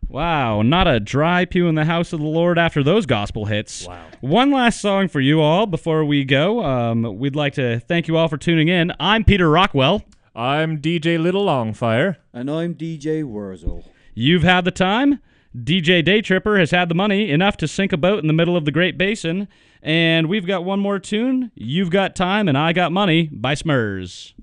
Wow, not a dry pew in the house of the Lord after those gospel hits. Wow. One last song for you all before we go. We'd like to thank you all for tuning in. I'm Peter Rockwell. I'm DJ Little Longfire. And I'm DJ Wurzel. You've had the time. DJ Day Tripper has had the money, enough to sink a boat in the middle of the Great Basin. And we've got one more tune. You've Got Time and I Got Money by Smurs.